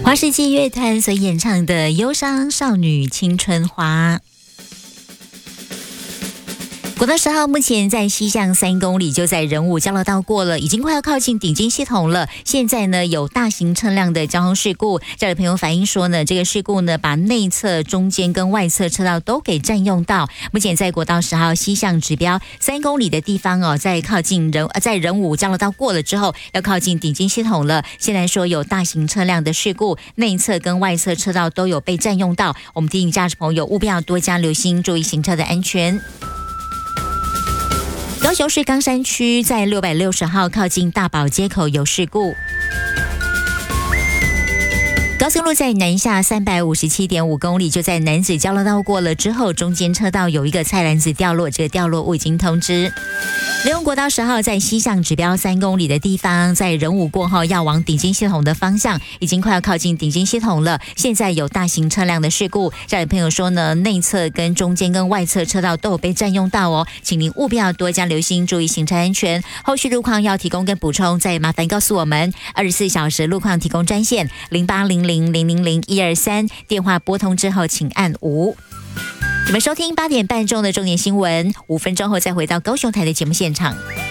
华世纪乐团所演唱的《忧伤少女青春花》。国道10号目前在西向3公里，就在仁武交流道过了，已经快要靠近顶金系统了。现在呢有大型车辆的交通事故，这里朋友反映说呢，这个事故呢把内侧、中间跟外侧车道都给占用到。目前在国道10号西向指标3公里的地方哦，在靠近在仁武交流道过了之后，要靠近顶金系统了。现在说有大型车辆的事故，内侧跟外侧车道都有被占用到。我们提醒驾驶朋友务必要多加留心，注意行车的安全。高雄市冈山区在660号靠近大堡街口有事故。高速路在南下357.5公里，就在楠梓交流道过了之后，中间车道有一个菜篮子掉落，这个掉落物已经通知。利用国道10号在西向指标3公里的地方，在仁武过后要往顶金系统的方向，已经快要靠近顶金系统了。现在有大型车辆的事故，这里朋友说呢，内侧跟中间跟外侧车道都有被占用到哦，请您务必要多加留心，注意行车安全。后续路况要提供跟补充，再麻烦告诉我们。24小时路况提供专线0800000123，电话拨通之后请按5。你们收听8点半钟的重点新闻，5分钟后再回到高雄台的节目现场。